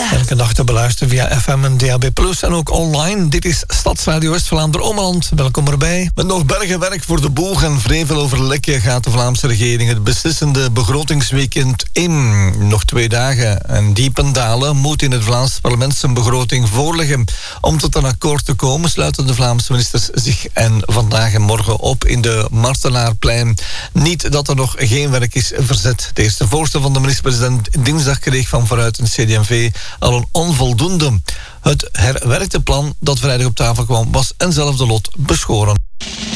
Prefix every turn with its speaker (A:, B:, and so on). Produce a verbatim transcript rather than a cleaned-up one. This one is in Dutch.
A: Elke dag te beluisteren via F M en D A B plus, en ook online. Dit is Stadsradio West-Vlaanderen-Ommeland. Welkom erbij.
B: Met nog bergen werk voor de boeg en vrevel over lekken gaat de Vlaamse regering het beslissende begrotingsweekend in. Nog twee dagen en Diepen Dalen moet in het Vlaams parlement zijn begroting voorleggen. Om tot een akkoord te komen sluiten de Vlaamse ministers zich en vandaag en morgen op in de Martelaarplein. Niet dat er nog geen werk is verzet. De eerste voorstel van de minister-president dinsdag kreeg van vooruit een C D en V al een onvoldoende. Het herwerkte plan dat vrijdag op tafel kwam was eenzelfde lot beschoren.